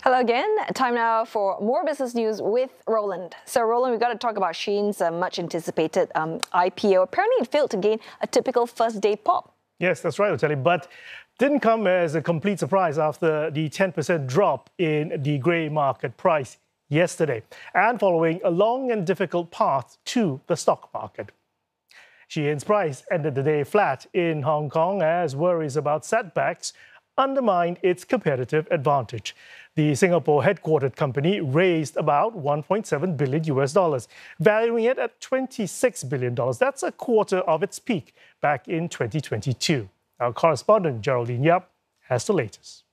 Hello again. Time now for more business news with Roland. So, Roland, we've got to talk about Shein's much anticipated IPO. Apparently, it failed to gain a typical first-day pop. Yes, that's right, Oteli, but didn't come as a complete surprise after the 10% drop in the grey market price yesterday and following a long and difficult path to the stock market. Shein's price ended the day flat in Hong Kong as worries about setbacks undermined its competitive advantage. The Singapore-headquartered company raised about $1.7 billion, valuing it at $26 billion. That's a quarter of its peak back in 2022. Our correspondent Geraldine Yap has the latest.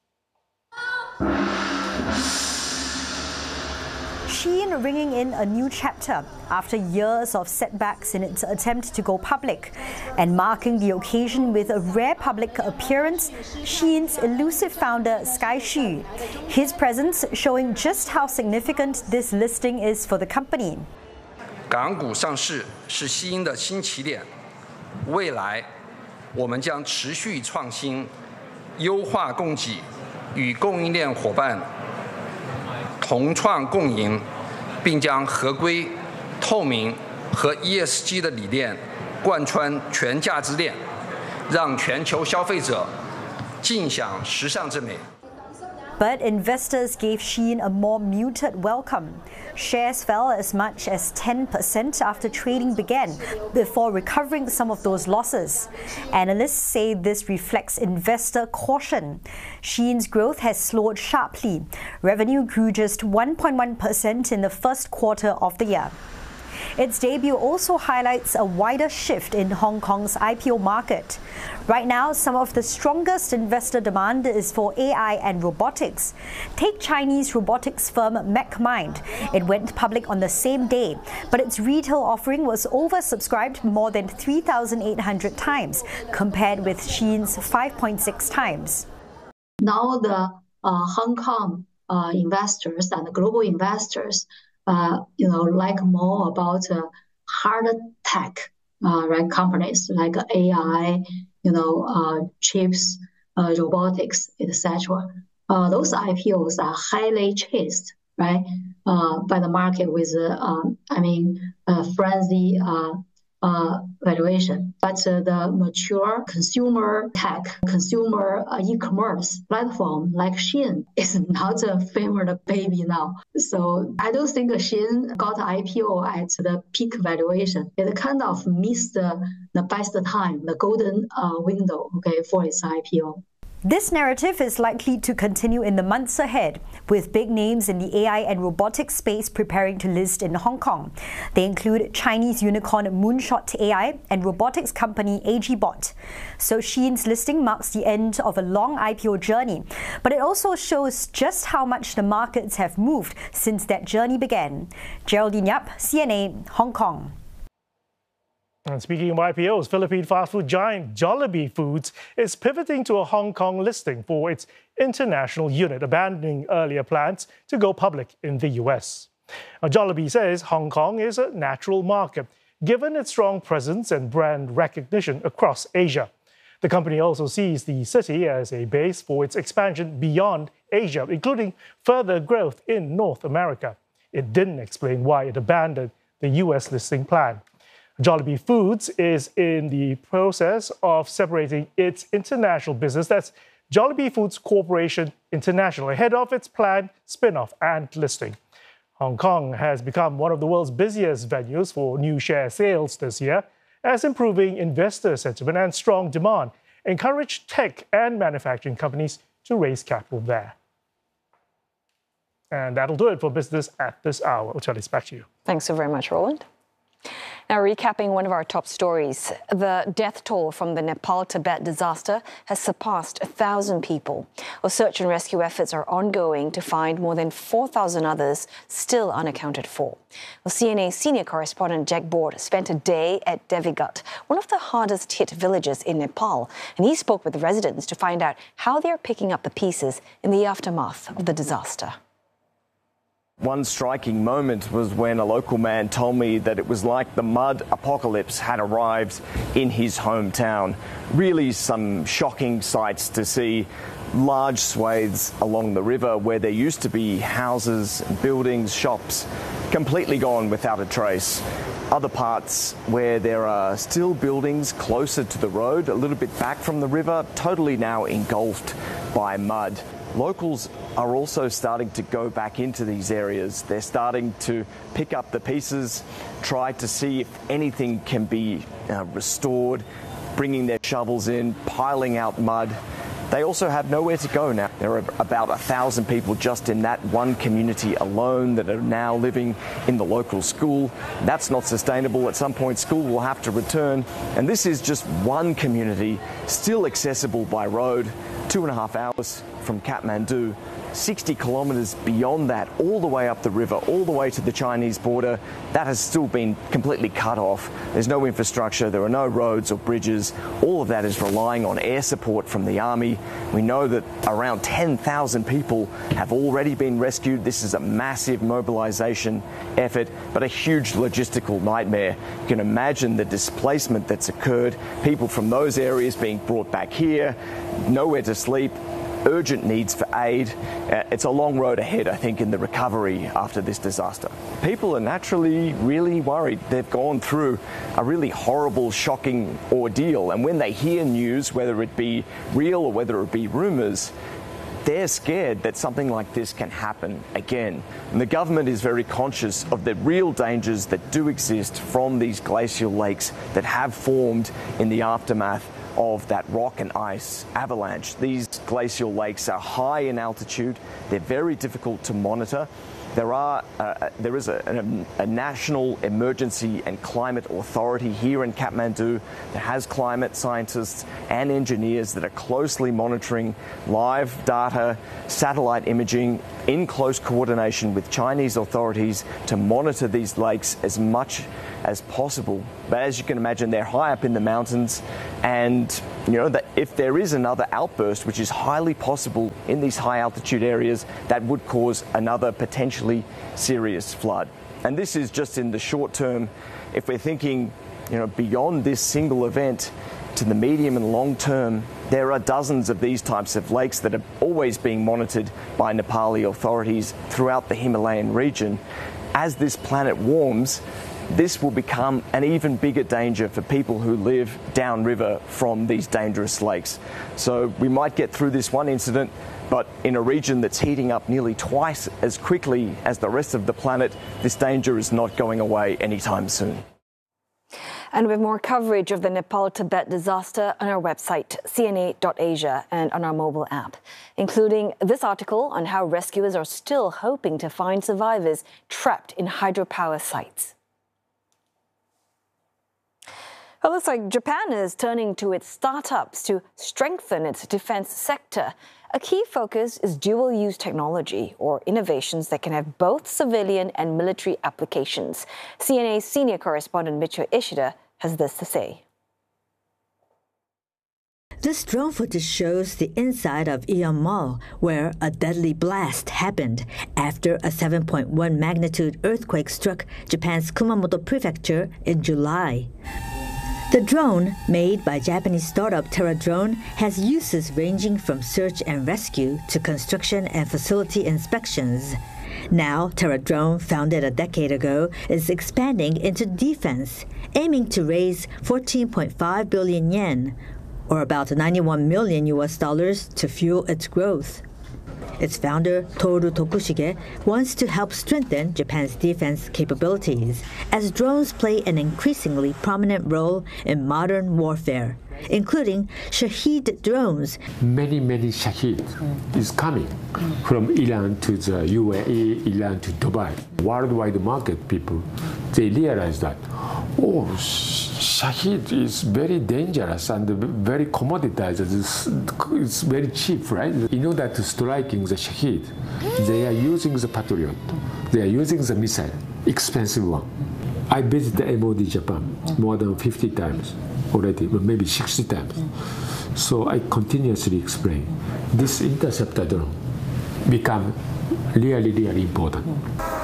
Shein ringing in a new chapter after years of setbacks in its attempt to go public, and marking the occasion with a rare public appearance, Shein's elusive founder Sky Hsu. His presence showing just how significant this listing is for the company. 港股上市是Shein的新起点，未来我们将持续创新，优化供给，与供应链伙伴同创共赢，并将合规、透明和 ESG 的理念贯穿全价值链，让全球消费者尽享时尚之美。 But investors gave Shein a more muted welcome. Shares fell as much as 10% after trading began, before recovering some of those losses. Analysts say this reflects investor caution. Shein's growth has slowed sharply. Revenue grew just 1.1% in the first quarter of the year. Its debut also highlights a wider shift in Hong Kong's IPO market. Right now, some of the strongest investor demand is for AI and robotics. Take Chinese robotics firm MechMind. It went public on the same day, but its retail offering was oversubscribed more than 3,800 times, compared with Shein's 5.6 times. Now the Hong Kong investors and global investors like more about hard tech, right? Companies like AI, chips, robotics, etc. Those IPOs are highly chased, right, by the market with, frenzy valuation. But the mature consumer tech, consumer e-commerce platform like Shein is not a favorite baby now. So I don't think Shein got IPO at the peak valuation. It kind of missed the best time, the golden window, for its IPO. This narrative is likely to continue in the months ahead, with big names in the AI and robotics space preparing to list in Hong Kong. They include Chinese unicorn Moonshot AI and robotics company AGBot. So Shein's listing marks the end of a long IPO journey, but it also shows just how much the markets have moved since that journey began. Geraldine Yap, CNA, Hong Kong. And speaking of IPOs, Philippine fast food giant Jollibee Foods is pivoting to a Hong Kong listing for its international unit, abandoning earlier plans to go public in the US. Now, Jollibee says Hong Kong is a natural market, given its strong presence and brand recognition across Asia. The company also sees the city as a base for its expansion beyond Asia, including further growth in North America. It didn't explain why it abandoned the US listing plan. Jollibee Foods is in the process of separating its international business, that's Jollibee Foods Corporation International, ahead of its planned spin-off and listing. Hong Kong has become one of the world's busiest venues for new share sales this year, as improving investor sentiment and strong demand encourage tech and manufacturing companies to raise capital there. And that'll do it for business at this hour. Oteli, back to you. Thanks so very much, Roland. Now, recapping one of our top stories, the death toll from the Nepal-Tibet disaster has surpassed 1,000 people. Well, search and rescue efforts are ongoing to find more than 4,000 others still unaccounted for. Well, CNA senior correspondent Jack Board spent a day at Devigut, one of the hardest hit villages in Nepal, and he spoke with the residents to find out how they're picking up the pieces in the aftermath of the disaster. One striking moment was when a local man told me that it was like the mud apocalypse had arrived in his hometown. Really some shocking sights to see. large swathes along the river where there used to be houses, buildings, shops, completely gone without a trace. Other parts where there are still buildings closer to the road, a little bit back from the river, totally now engulfed by mud. Locals are also starting to go back into these areas. They're starting to pick up the pieces, try to see if anything can be restored, bringing their shovels in, piling out mud. They also have nowhere to go now. There are about 1,000 people just in that one community alone that are now living in the local school. That's not sustainable. At some point, school will have to return. And this is just one community still accessible by road, 2.5 hours from Kathmandu, 60 kilometres beyond that, all the way up the river, all the way to the Chinese border. That has still been completely cut off. There's no infrastructure, there are no roads or bridges. All of that is relying on air support from the army. We know that around 10,000 people have already been rescued. This is a massive mobilisation effort, but a huge logistical nightmare. You can imagine the displacement that's occurred, people from those areas being brought back here, nowhere to sleep, urgent needs for aid. It's a long road ahead, I think, in the recovery after this disaster. People are naturally really worried. They've gone through a really horrible, shocking ordeal, and when they hear news, whether it be real or whether it be rumours, they're scared that something like this can happen again. And the government is very conscious of the real dangers that do exist from these glacial lakes that have formed in the aftermath of that rock and ice avalanche. These glacial lakes are high in altitude. They're very difficult to monitor. There is a national emergency and climate authority here in Kathmandu that has climate scientists and engineers that are closely monitoring live data, satellite imaging in close coordination with Chinese authorities to monitor these lakes as much as possible. But as you can imagine, they're high up in the mountains, and you know that if there is another outburst, which is highly possible in these high altitude areas, that would cause another potentially serious flood. And this is just in the short term. If we're thinking, beyond this single event to the medium and long term, there are dozens of these types of lakes that are always being monitored by Nepali authorities throughout the Himalayan region. As this planet warms, this will become an even bigger danger for people who live downriver from these dangerous lakes. So we might get through this one incident, but in a region that's heating up nearly twice as quickly as the rest of the planet, this danger is not going away anytime soon. And with more coverage of the Nepal-Tibet disaster on our website, cna.asia, and on our mobile app, including this article on how rescuers are still hoping to find survivors trapped in hydropower sites. Well, it looks like Japan is turning to its startups to strengthen its defense sector. A key focus is dual-use technology, or innovations that can have both civilian and military applications. CNA's senior correspondent Micho Ishida has this to say. This drone footage shows the inside of Aeon Mall, where a deadly blast happened after a 7.1 magnitude earthquake struck Japan's Kumamoto prefecture in July. The drone, made by Japanese startup TerraDrone, has uses ranging from search and rescue to construction and facility inspections. Now, TerraDrone, founded a decade ago, is expanding into defense, aiming to raise 14.5 billion yen, or about $91 million to fuel its growth. Its founder, Toru Tokushige, wants to help strengthen Japan's defense capabilities, as drones play an increasingly prominent role in modern warfare, including Shahed drones. Many Shahed is coming from Iran to the UAE, Iran to Dubai. Worldwide market people, they realize that, Shahed is very dangerous and very commoditized. It's very cheap, right? In order to striking the Shahed, they are using the Patriot. They are using the missile, expensive one. I visited MOD Japan more than 50 times already, maybe 60 times. So I continuously explain. This interceptor drone become really important.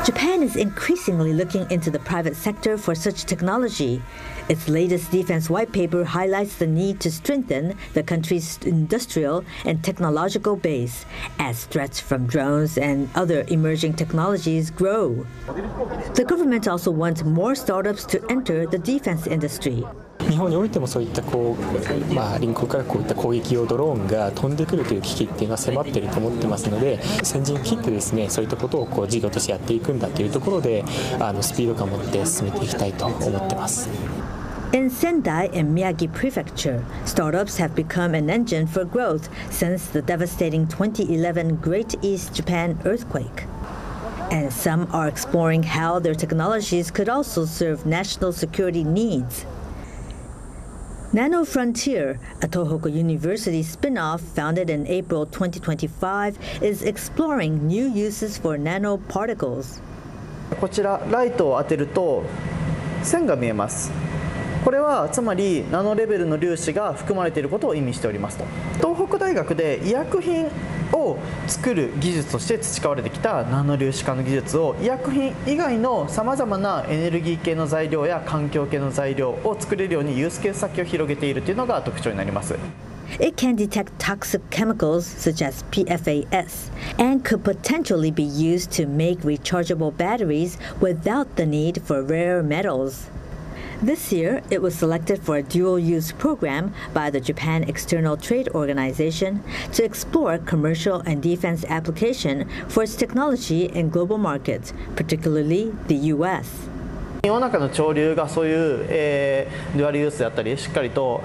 Japan is increasingly looking into the private sector for such technology. Its latest defense white paper highlights the need to strengthen the country's industrial and technological base as threats from drones and other emerging technologies grow. The government also wants more startups to enter the defense industry. 日本においてもそういった隣国からこういった攻撃用ドローンが飛んでくるという危機っていうのは迫っていると思ってますので、先陣を切ってですね、そういったことを事業としてやっていくんだというところでスピード感を持って進めていきたいと思ってます。 In Sendai and Miyagi Prefecture, startups have become an engine for growth since the devastating 2011 Great East Japan earthquake. And some are exploring how their technologies could also serve national security needs. Nano Frontier, a Tohoku University spin-off founded in April 2025, is exploring new uses for nanoparticles. こちらライトを当てると線が見えます。これはつまりナノレベルの粒子が含まれていることを意味しておりますと。東北大学で医薬品を作る技術として培われてきたナノ粒子化の技術を医薬品以外のさまざまなエネルギー系の材料や環境系の材料を作れるようにユースケース先を広げているというのが特徴になります。 It can detect toxic chemicals such as PFAS and could potentially be used to make rechargeable batteries without the need for rare metals. This year, it was selected for a dual-use program by the Japan External Trade Organization to explore commercial and defense application for its technology in global markets, particularly the U.S. 世の中の潮流がそういう、デュアルユースであったりしっかりと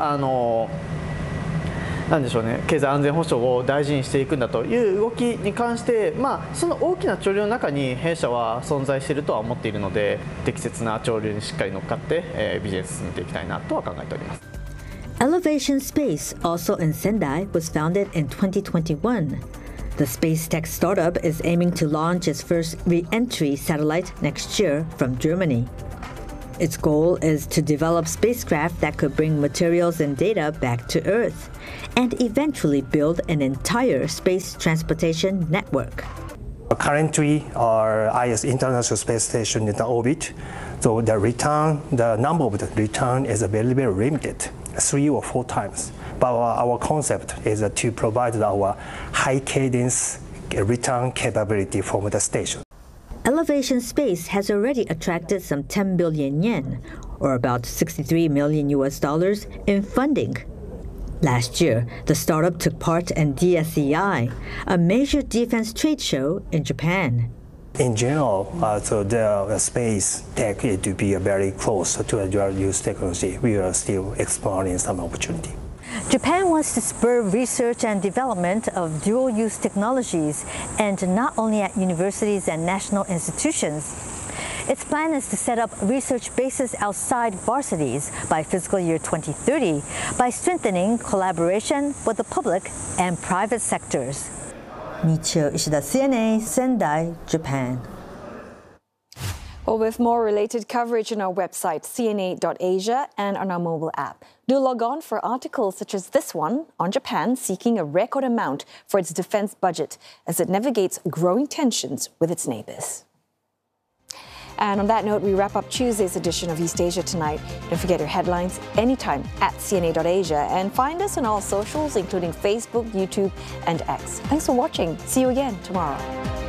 なんでしょうね、経済安全保障を大事にしていくんだという動きに関して、その大きな潮流の中に弊社は存在しているとは思っているので、適切な潮流にしっかり乗っかって、ビジネス進めていきたいなとは考えております。 Elevation Space, also in Sendai, was founded in 2021. The space tech startup is aiming to launch its first re-entry satellite next year from Germany. Its goal is to develop spacecraft that could bring materials and data back to Earth, and eventually build an entire space transportation network. Currently, our IS International Space Station is in orbit, so the number of the return is very, very limited, 3 or 4 times. But our concept is to provide our high cadence return capability from the station. Elevation Space has already attracted some 10 billion yen, or about $63 million in funding. Last year, the startup took part in DSEI, a major defense trade show in Japan. In general, so the space tech is to be very close to a dual-use technology. We are still exploring some opportunity. Japan wants to spur research and development of dual-use technologies, and not only at universities and national institutions. Its plan is to set up research bases outside varsities by fiscal year 2030 by strengthening collaboration with the public and private sectors. Michio Ishida, CNA, Sendai, Japan. Well, with more related coverage on our website, cna.asia, and on our mobile app. Do log on for articles such as this one on Japan seeking a record amount for its defense budget as it navigates growing tensions with its neighbors. And on that note, we wrap up Tuesday's edition of East Asia Tonight. Don't forget your headlines anytime at cna.asia, and find us on all socials, including Facebook, YouTube, and X. Thanks for watching. See you again tomorrow.